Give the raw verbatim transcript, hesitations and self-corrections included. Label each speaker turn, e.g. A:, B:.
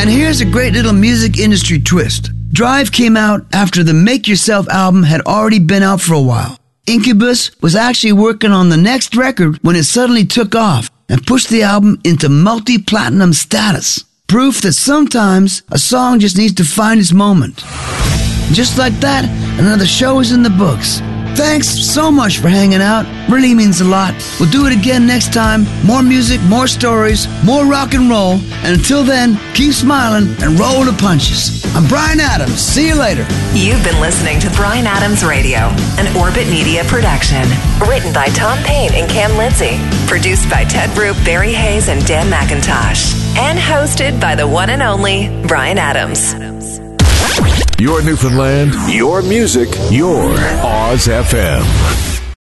A: And here's a great little music industry twist. Drive came out after the Make Yourself album had already been out for a while. Incubus was actually working on the next record when it suddenly took off and pushed the album into multi-platinum status. Proof that sometimes a song just needs to find its moment. Just like that, another show is in the books. Thanks so much for hanging out. Really means a lot. We'll do it again next time. More music, more stories, more rock and roll. And until then, keep smiling and roll the punches. I'm Bryan Adams. See you later.
B: You've been listening to Bryan Adams Radio, an Orbit Media production. Written by Tom Payne and Cam Lindsay. Produced by Ted Roop, Barry Hayes, and Dan McIntosh. And hosted by the one and only Bryan Adams.
C: Your Newfoundland, your music, your Oz F M.